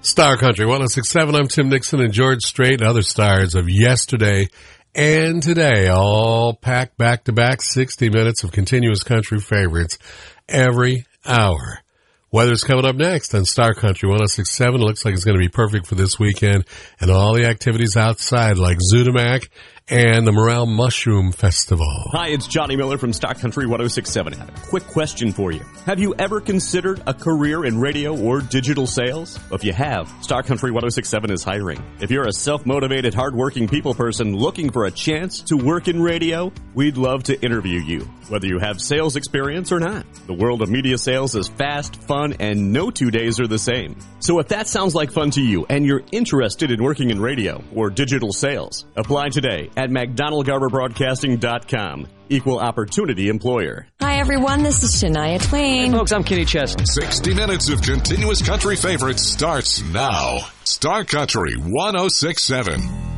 Star Country 106.7. I'm Tim Nixon, and George Strait and other stars of yesterday and today, all packed back to back, 60 minutes of continuous country favorites every hour. Weather's coming up next on Star Country 106.7. It looks like it's going to be perfect for this weekend and all the activities outside like Zootomac and the Morale Mushroom Festival. Hi, it's Johnny Miller from Star Country 106.7. I have a quick question for you. Have you ever considered a career in radio or digital sales? If you have, Star Country 106.7 is hiring. If you're a self-motivated, hardworking people person looking for a chance to work in radio, we'd love to interview you, whether you have sales experience or not. The world of media sales is fast, fun, and no 2 days are the same. So if that sounds like fun to you and you're interested in working in radio or digital sales, apply today at McDonaldGarberBroadcasting.com. Equal opportunity employer. Hi, everyone. This is Shania Twain. Hey, folks, I'm Kenny Chesney. 60 minutes of continuous country favorites starts now. Star Country 106.7.